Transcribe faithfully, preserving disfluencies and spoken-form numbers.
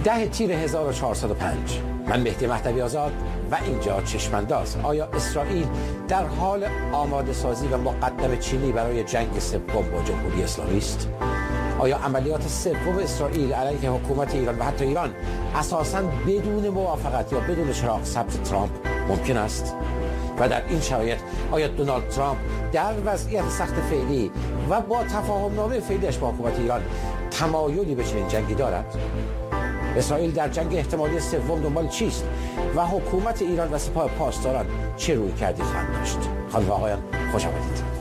ده تیر هزار و چهارصد و پنج. من مهدی مهدوی آزاد و اینجا چشم‌انداز. آیا اسرائیل در حال آماده سازی و مقدم چینی برای جنگ سوم با جمهوری اسلامی است؟ آیا عملیات سوم اسرائیل علیه حکومت ایران و حتی ایران اساساً بدون موافقت یا بدون چراغ سبز ترامپ ممکن است؟ و در این شرایط آیا دونالد ترامپ در وضعیت سخت فعلی و با تفاهم‌نامه فعلیش با حکومت ایران تمایلی به چنین جنگی دارد؟ اسرائیل در جنگ احتمالی سوم دنبال چیست و حکومت ایران و سپاه پاسداران چه روی کردی خواهند داشت؟ خانم و آقایان خوش آمدید.